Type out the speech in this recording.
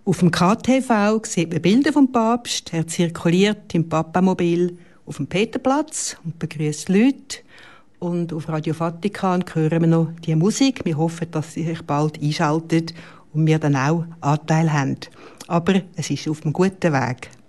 Auf dem KTV sieht man Bilder vom Papst. Er zirkuliert im Papamobil auf dem Peterplatz und begrüßt Leute. Und auf Radio Vatikan hören wir noch die Musik. Wir hoffen, dass Sie sich bald einschalten und wir dann auch Anteil haben. Aber es ist auf einem guten Weg.